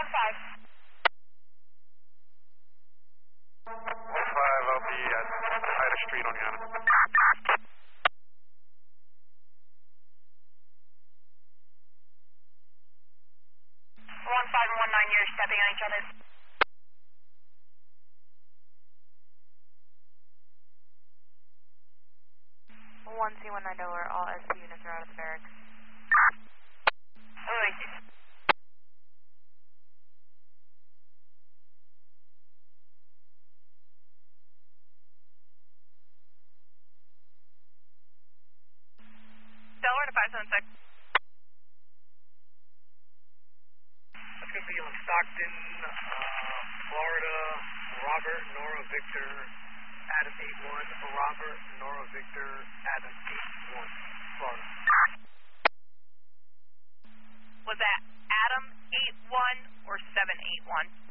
I'll be at Ida Street on Yana. 15 and 19, you're stepping on each other. 1C19 Delaware, all SP units are out of the barracks. Oasis. Delaware to 576. That's going to be on Stockton, Florida, Robert, Nora, Victor, Adam 81, Robert, Nora, Victor, Adam 81, Florida. Was that Adam 81 or 781?